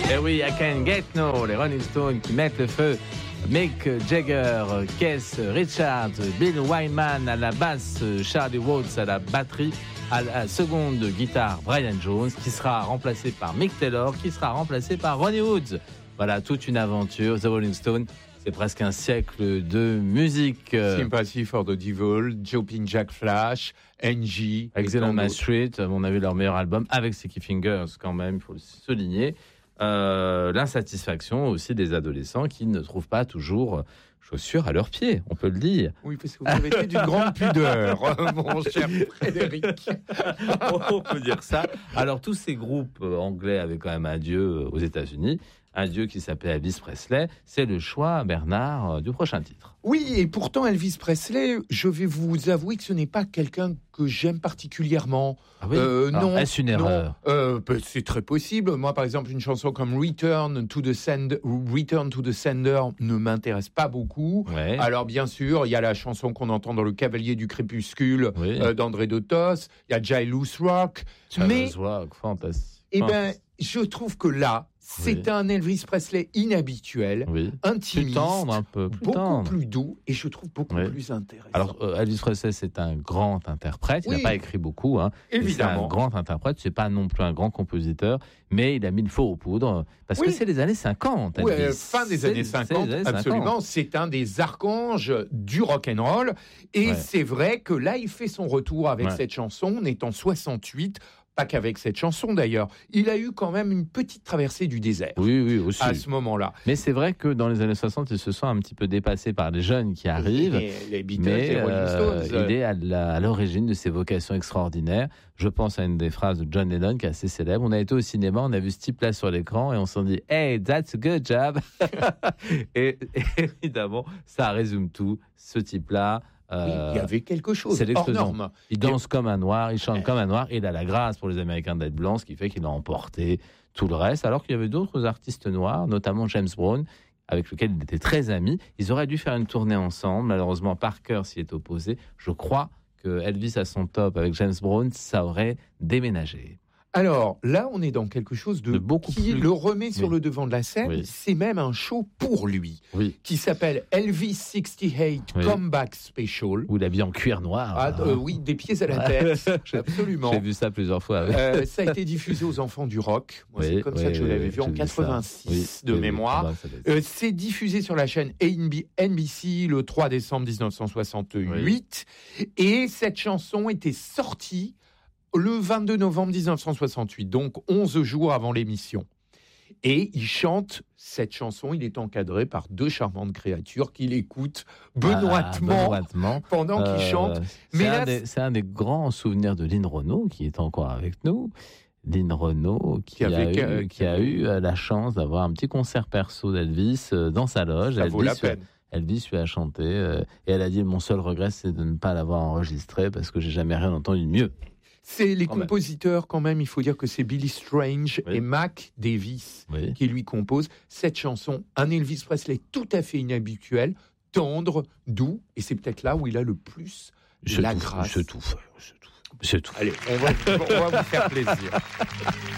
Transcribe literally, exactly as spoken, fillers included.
Et oui, I Can't Get No, les Rolling Stones qui mettent le feu. Mick Jagger, Keith Richards, Bill Wyman à la basse, Charlie Watts à la batterie, à la seconde guitare, Brian Jones, qui sera remplacé par Mick Taylor, qui sera remplacé par Ronnie Wood. Voilà, toute une aventure. The Rolling Stones, c'est presque un siècle de musique. Sympathy for the Devil, Jumping Jack Flash, Angie. Exile on My Street, on a vu leur meilleur album avec Sticky Fingers quand même, il faut le souligner. Euh, l'insatisfaction aussi des adolescents qui ne trouvent pas toujours chaussures à leurs pieds, on peut le dire. Oui, parce que vous avez été d'une grande pudeur, mon cher Frédéric. On peut dire ça. Alors, tous ces groupes anglais avaient quand même un dieu aux États-Unis, un dieu qui s'appelait Elvis Presley. C'est le choix, Bernard, du prochain titre. Oui, et pourtant, Elvis Presley, je vais vous avouer que ce n'est pas quelqu'un que j'aime particulièrement. Ah oui euh, Alors, non, est-ce une erreur euh, bah, c'est très possible. Moi, par exemple, une chanson comme Return to the Sender, Return to the Sender ne m'intéresse pas beaucoup. Ouais. Alors, bien sûr, il y a la chanson qu'on entend dans Le Cavalier du Crépuscule oui. euh, d'André Dotos. Il y a Jailous Rock. Jailous mais, Rock, fantastique. Eh ben, je trouve que là, c'est oui. un Elvis Presley inhabituel, oui. intimiste, plus tendre un peu, plus beaucoup tendre. plus doux et je trouve beaucoup oui. plus intéressant. Alors euh, Elvis Presley, c'est un grand interprète. Il n'a oui. pas écrit beaucoup, hein. Évidemment. C'est un grand interprète. C'est pas non plus un grand compositeur, mais il a mis le feu aux poudres parce oui. que c'est les années cinquante. Oui, fin des années cinquante, des années absolument. cinquante. C'est un des archanges du rock and roll et ouais. c'est vrai que là, il fait son retour avec ouais. cette chanson. On est en soixante-huit. Pas qu'avec cette chanson d'ailleurs, il a eu quand même une petite traversée du désert. Oui, oui, aussi. À ce moment-là. Mais c'est vrai que dans les années soixante, il se sent un petit peu dépassé par les jeunes qui arrivent. Et les Beatles, mais, les Rolling Stones. Euh, il est à, la, à l'origine de ces vocations extraordinaires. Je pense à une des phrases de John Lennon qui est assez célèbre. On a été au cinéma, on a vu ce type-là sur l'écran et on s'en dit « Hey, that's a good job !» et, et évidemment, ça résume tout. Ce type-là... Euh, oui, il y avait quelque chose c'est hors norme. Il danse et... comme un noir, il chante comme un noir, et il a la grâce pour les Américains d'être blanc, ce qui fait qu'il a emporté tout le reste, alors qu'il y avait d'autres artistes noirs, notamment James Brown, avec lequel il était très ami. Ils auraient dû faire une tournée ensemble, malheureusement Parker s'y est opposé. Je crois que Elvis à son top avec James Brown, ça aurait déménagé. Alors là, on est dans quelque chose de, de beaucoup qui plus... le remet sur oui. le devant de la scène. Oui. C'est même un show pour lui, oui. qui s'appelle Elvis soixante-huit oui. Comeback Special. Où il est bien en cuir noir. Ah, euh, oui, des pieds à la tête, absolument. J'ai vu ça plusieurs fois. Oui. Euh, ça a été diffusé aux enfants du rock. Moi, oui, c'est comme oui, ça que je l'avais oui, vu en quatre-vingt-six de mémoire. Euh, c'est diffusé sur la chaîne N B C le trois décembre dix-neuf cent soixante-huit. Oui. Et cette chanson était sortie le vingt-deux novembre dix-neuf cent soixante-huit, donc onze jours avant l'émission. Et il chante cette chanson, il est encadré par deux charmantes créatures qui l'écoutent benoîtement, ah, benoîtement. pendant euh, qu'il chante. C'est, Mais là, un des, c'est un des grands souvenirs de Lynn Renaud, qui est encore avec nous. Lynn Renaud, qui, qui, a, eu, euh, qui a eu la chance d'avoir un petit concert perso d'Elvis dans sa loge. Ça Elvis, vaut la peine. Elvis lui a chanté, euh, et elle a dit « Mon seul regret, c'est de ne pas l'avoir enregistré, parce que j'ai jamais rien entendu de mieux. » C'est les quand compositeurs, même. quand même, il faut dire que c'est Billy Strange oui. et Mac Davis oui. qui lui composent cette chanson. Un Elvis Presley tout à fait inhabituel, tendre, doux, et c'est peut-être là où il a le plus je la tout, grâce. Je tout, je tout, je tout. Allez, on va, on va vous faire plaisir.